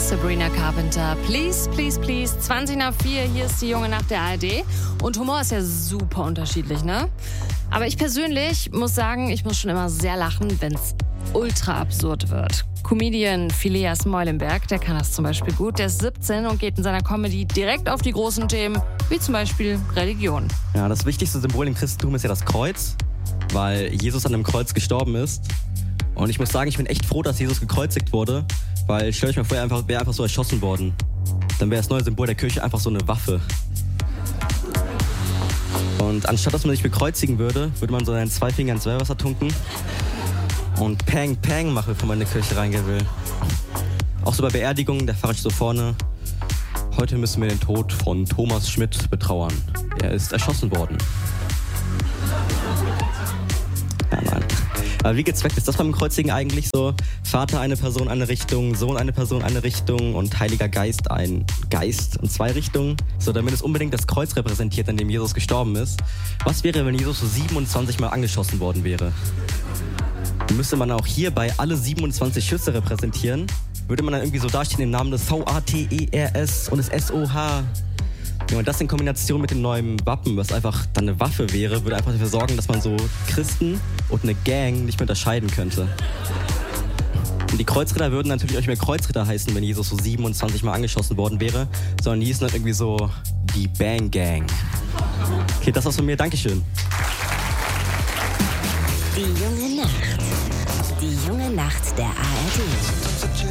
Sabrina Carpenter. Please, please, please. 20 nach 4, hier ist die junge Nacht der ARD. Und Humor ist ja super unterschiedlich, ne? Aber ich persönlich muss sagen, ich muss schon immer sehr lachen, wenn's ultra absurd wird. Comedian Phileas Meulenberg, der kann das zum Beispiel gut. Der ist 17 und geht in seiner Comedy direkt auf die großen Themen, wie zum Beispiel Religion. Ja, das wichtigste Symbol im Christentum ist ja das Kreuz, weil Jesus an einem Kreuz gestorben ist. Und ich muss sagen, ich bin echt froh, dass Jesus gekreuzigt wurde, weil stell euch mal vor, er wäre einfach so erschossen worden. Dann wäre das neue Symbol der Kirche einfach so eine Waffe. Und anstatt dass man sich bekreuzigen würde, würde man so seinen 2 Finger ins Weihwasser tunken und Pang, Pang machen, bevor man in die Kirche reingehen will. Auch so bei Beerdigungen, der Pfarrer steht so vorne. Heute müssen wir den Tod von Thomas Schmidt betrauern. Er ist erschossen worden. Ja, nein. Aber wie gezweckt ist das beim Kreuzigen eigentlich so? Vater eine Person eine Richtung, Sohn eine Person eine Richtung und Heiliger Geist ein Geist in 2 Richtungen. So, damit es unbedingt das Kreuz repräsentiert, an dem Jesus gestorben ist. Was wäre, wenn Jesus so 27 Mal angeschossen worden wäre? Müsste man auch hierbei alle 27 Schüsse repräsentieren? Würde man dann irgendwie so dastehen im Namen des VATERS und des SOH? Ja, und das in Kombination mit dem neuen Wappen, was einfach dann eine Waffe wäre, würde einfach dafür sorgen, dass man so Christen und eine Gang nicht mehr unterscheiden könnte. Und die Kreuzritter würden natürlich auch nicht mehr Kreuzritter heißen, wenn Jesus so 27 Mal angeschossen worden wäre, sondern die hießen dann irgendwie so die Bang Gang. Okay, das war's von mir. Dankeschön. Die junge Nacht. Die junge Nacht der ARD.